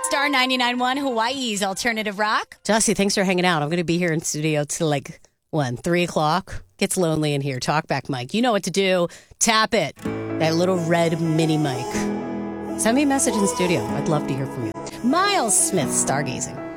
Star 99.1 Hawaii's Alternative Rock. Jossie, thanks for hanging out. I'm going to be here in studio till 3 o'clock. Gets lonely in here. Talkback mic. You know what to do. Tap it. That little red mini mic. Send me a message in studio. I'd love to hear from you. Miles Smith, Stargazing.